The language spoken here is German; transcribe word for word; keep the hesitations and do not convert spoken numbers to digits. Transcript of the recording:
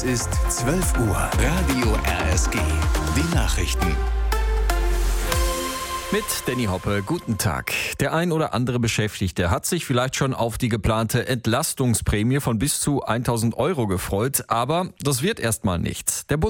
Es ist zwölf Uhr. Radio R S G. Die Nachrichten. Mit Danny Hoppe, guten Tag. Der ein oder andere Beschäftigte hat sich vielleicht schon auf die geplante Entlastungsprämie von bis zu tausend Euro gefreut, aber das wird erstmal nichts. Der